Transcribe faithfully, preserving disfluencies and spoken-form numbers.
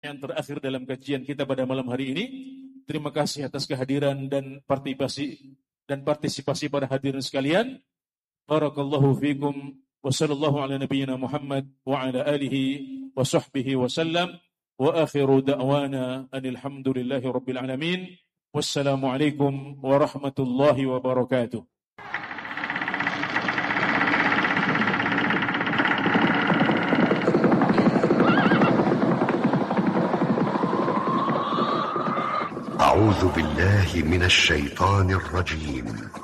yang terakhir dalam kajian kita pada malam hari ini. Terima kasih atas kehadiran dan partisipasi dan partisipasi para hadirin sekalian. Barakallahu fikum wa sallallahu ala nabiyyina Muhammad wa ala alihi wa sahbihi wa sallam wa akhiru da'wana anil hamdulillahi rabbil alamin. Wassalamu alaikum warahmatullahi wabarakatuh. أعوذ بالله من الشيطان الرجيم